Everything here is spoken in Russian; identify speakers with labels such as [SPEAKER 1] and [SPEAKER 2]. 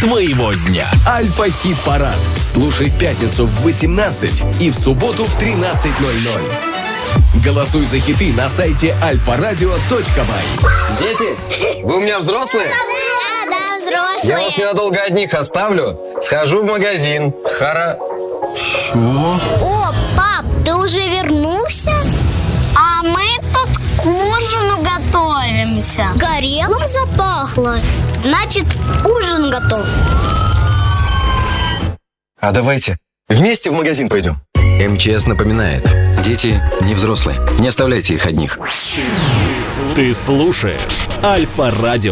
[SPEAKER 1] твоего дня. Альфа-хит-парад. Слушай в пятницу в 18 и в субботу в 13:00. Голосуй за хиты на сайте alfaradio.by.
[SPEAKER 2] Дети, вы у меня взрослые?
[SPEAKER 3] Да, взрослые.
[SPEAKER 2] Я вас ненадолго одних оставлю. Схожу в магазин.
[SPEAKER 3] О, пап, ты уже вернулся?
[SPEAKER 4] А мы тут к ужину готовимся.
[SPEAKER 3] Горелым запахло.
[SPEAKER 4] Значит, ужин готов.
[SPEAKER 2] А давайте вместе в магазин пойдем.
[SPEAKER 5] МЧС напоминает: дети не взрослые. Не оставляйте их одних.
[SPEAKER 1] Ты слушаешь Альфа-радио.